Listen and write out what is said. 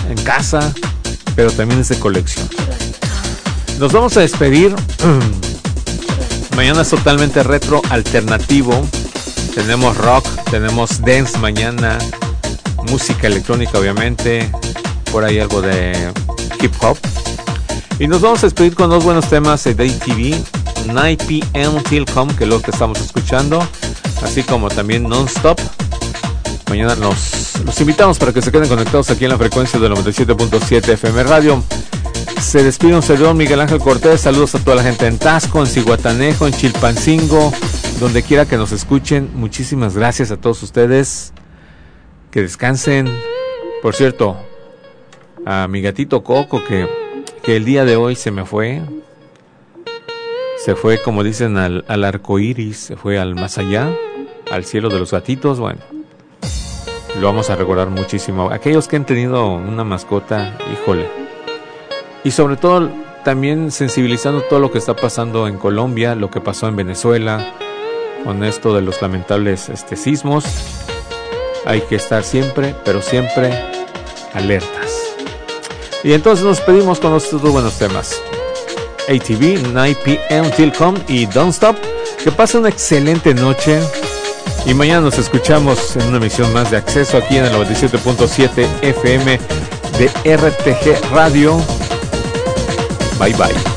en casa, pero también es de colección. Nos vamos a despedir. Mañana es totalmente retro alternativo. Tenemos rock, tenemos dance mañana, música electrónica obviamente, por ahí algo de hip hop. Y nos vamos a despedir con dos buenos temas de ATV, 9 p.m. Till Come, que es lo que estamos escuchando, así como también Non-Stop. Mañana los invitamos para que se queden conectados aquí en la frecuencia del 97.7 FM Radio. Se despide un servidor, Miguel Ángel Cortés. Saludos a toda la gente en Taxco, en Zihuatanejo, en Chilpancingo, donde quiera que nos escuchen. Muchísimas gracias a todos ustedes. Que descansen. Por cierto, a mi gatito Coco, que el día de hoy se me fue. Se fue, como dicen, al arco iris. Se fue al más allá, al cielo de los gatitos. Bueno, lo vamos a recordar muchísimo. Aquellos que han tenido una mascota, híjole. Y sobre todo también sensibilizando todo lo que está pasando en Colombia, lo que pasó en Venezuela, con esto de los lamentables sismos. Hay que estar siempre, pero siempre alertas. Y entonces nos pedimos con estos dos buenos temas. ATV, 9 p.m. Till Come y Don't Stop. Que pasen una excelente noche. Y mañana nos escuchamos en una emisión más de Acceso aquí en el 97.7 FM de RTG Radio. Bye bye.